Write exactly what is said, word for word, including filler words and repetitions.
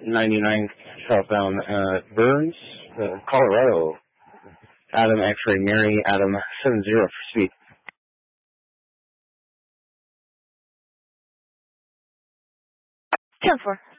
ninety-nine southbound uh, Burns, uh, Colorado. Adam X-ray Mary, Adam seven zero for speed. ten four.